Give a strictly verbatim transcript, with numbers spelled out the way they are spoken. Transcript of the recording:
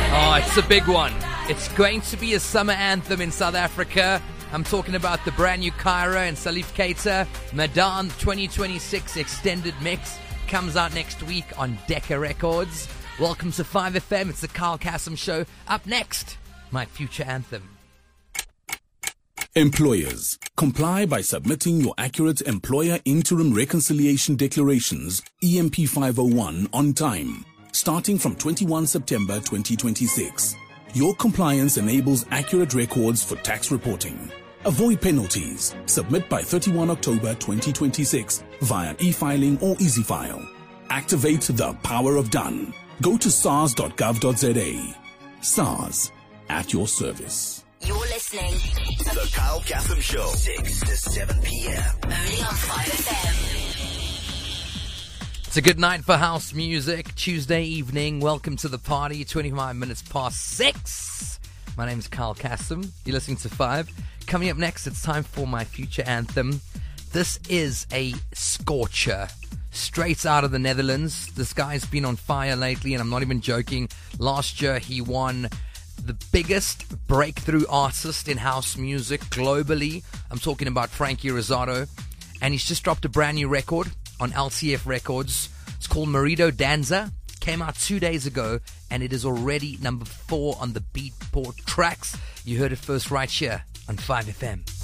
Oh, it's a big one. It's going to be a summer anthem in South Africa. I'm talking about the brand new Kyra and Salif Keita. Madan twenty twenty-six Extended Mix comes out next week on Decca Records. Welcome to five F M. It's the Carl Kassem Show. Up next, my future anthem. Employers, comply by submitting your accurate Employer Interim Reconciliation Declarations, E M P five oh one, on time, starting from twenty-first of September twenty twenty-six. Your compliance enables accurate records for tax reporting. Avoid penalties. Submit by thirty-first of October twenty twenty-six via e-filing or EasyFile. Activate the power of done. Go to sars dot gov dot za. SARS, at your service. You're listening to The Carl Kassem Show, six to seven p.m. only on five F M. It's a good night for house music. Tuesday evening. Welcome to the party. twenty-five minutes past six. My name is Carl Kassem. You're listening to Five. Coming up next, it's time for my future anthem. This is a scorcher. Straight out of the Netherlands. This guy's been on fire lately, and I'm not even joking. Last year, he won the biggest breakthrough artist in house music globally. I'm talking about Frankie Rosado. And he's just dropped a brand new record on L C F Records. It's called Marido Danza. Came out two days ago, and it is already number four on the Beatport tracks. You heard it first right here on five F M.